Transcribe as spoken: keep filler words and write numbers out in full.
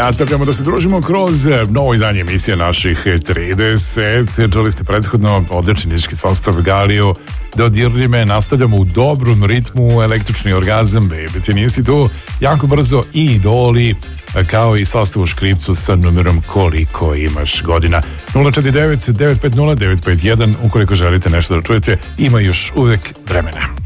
Nastavljamo da se družimo kroz novo izdanje emisije naših trideset. Čuli ste prethodno odličnički sastav Galiju, Dodirni me. Nastavljamo u dobrom ritmu, električni orgazam, baby ti nisi tu, jako brzo i Idoli, kao i sastav u škripcu sa numerom Koliko imaš godina. Nula četiri devet devet pet nula devet pet jedan. Ukoliko želite nešto da čujete, ima još uvek vremena.